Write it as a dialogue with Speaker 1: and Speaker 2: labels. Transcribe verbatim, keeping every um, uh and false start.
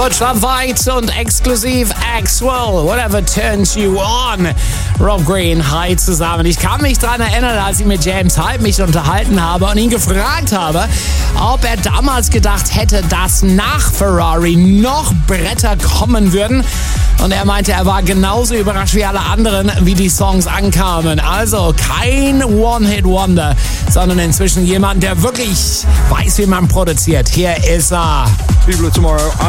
Speaker 1: Deutschlandweit und exklusiv Axwell, Whatever Turns You On. Rob Green, hi zusammen. Ich kann mich daran erinnern, als ich mit James Hype mich unterhalten habe und ihn gefragt habe, ob er damals gedacht hätte, dass nach Ferrari noch Bretter kommen würden. Und er meinte, er war genauso überrascht wie alle anderen, wie die Songs ankamen. Also kein One-Hit-Wonder, sondern inzwischen jemand, der wirklich weiß, wie man produziert. Hier ist er.
Speaker 2: People of Tomorrow.